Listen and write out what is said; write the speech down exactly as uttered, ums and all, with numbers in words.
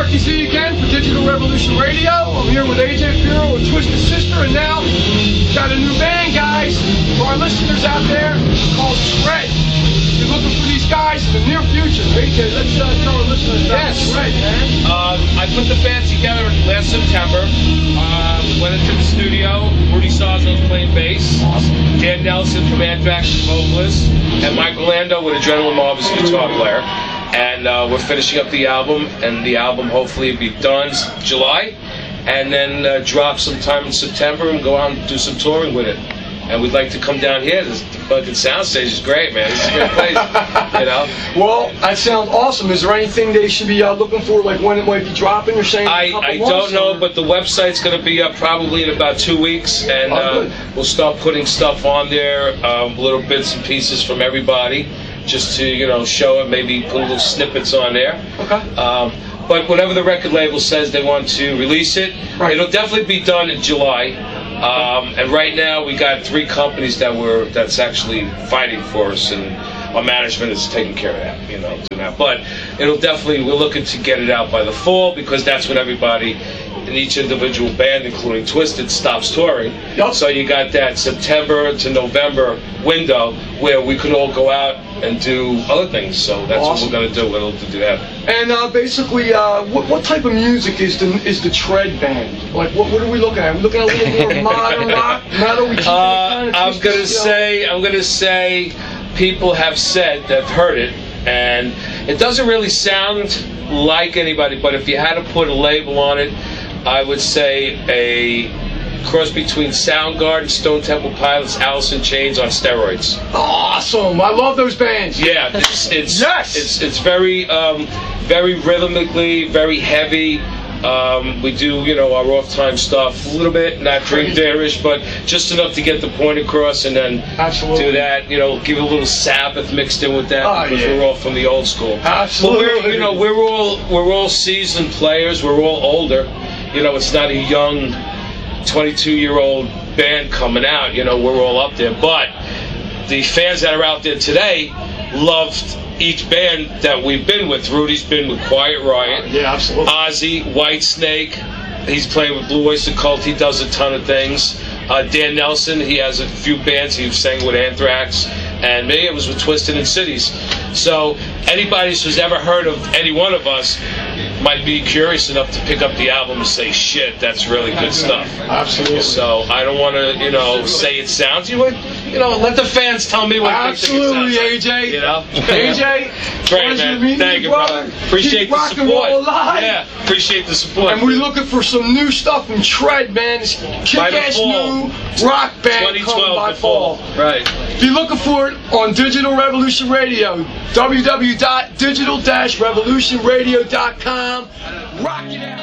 R T Z again for Digital Revolution Radio. I'm here with A J Firo and Twisted Sister, and now got a new band, guys, for our listeners out there called Tread. You're looking for these guys in the near future. A J, let's uh, tell our listeners about Yes. Tread, man. Uh, I put the band together last September. Uh, went into the studio. Rudy Sazzo was playing bass. Awesome. Dan Nelson from Anthrax, vocalist, and Michael Lando with Adrenaline Mob as guitar player. And uh, we're finishing up the album, and the album hopefully will be done July, and then uh, drop sometime in September and go out and do some touring with it. And we'd like to come down here. This the fucking soundstage is great, man. It's a great place, you know. Well, that sounds awesome. Is there anything they should be uh, looking for, like when it might be dropping? You're saying I, a couple I months, don't know, or? but the website's going to be up probably in about two weeks, and Oh, uh, good. we'll start putting stuff on there, um, little bits and pieces from everybody, just to, you know, show it, maybe put little snippets on there. Okay. Um, but whatever the record label says they want to release it, Right. it'll definitely be done in July. Um, and right now we got three companies that were that's actually fighting for us, and our management is taking care of that, you know. doing that. But it'll definitely, we're looking to get it out by the fall, because that's when everybody in each individual band, including Twisted, stops touring. Yep. So you got that September to November window where we can all go out and do other things. So that's Awesome. what we're going to do. We're going to do that. And uh, basically, uh, what, what type of music is the is the Tread band? Like, what, what are we looking at? Are we looking at a little more modern rock, metal? We keeping it Uh, kind of I'm twisted, gonna you know? say, I'm gonna say, people have said they've heard it, and it doesn't really sound like anybody. But if you had to put a label on it, I would say a cross between Soundgarden, Stone Temple Pilots, Alice in Chains on steroids. Awesome! I love those bands. Yeah, it's it's Yes! it's it's very um, very rhythmically, very heavy. Um, we do, you know, our off-time stuff a little bit, not drink there-ish, but just enough to get the point across, and then Absolutely. do that. You know, give a little Sabbath mixed in with that, Oh, because yeah. we're all from the old school. Absolutely. But we're, you know, we're all we're all seasoned players. We're all older. You know, it's not a young twenty-two-year-old band coming out. You know, we're all up there. But the fans that are out there today loved each band that we've been with. Rudy's been with Quiet Riot. Yeah, absolutely. Ozzy, Whitesnake. He's playing with Blue Oyster Cult. He does a ton of things. Uh, Dan Nelson, he has a few bands. He sang with Anthrax. And me, it was with Twisted and Cities. So anybody who's ever heard of any one of us might be curious enough to pick up the album and say, shit, that's really good stuff. Absolutely. So I don't want to, you know, say it sounds. You would, you know, let the fans tell me what they think it Absolutely, sounds like, A J. You know, A J, great pleasure man. meeting Thank you, brother. Appreciate Keep the rock and support. roll alive. Yeah, appreciate the support. And we're looking for some new stuff from Tread, man. It's By the kick-ass fall. new rock band twenty coming twelve by the fall. Right. If you're looking for it on Digital Revolution Radio, w w w dot digital dash revolution radio dot com. Rock it out.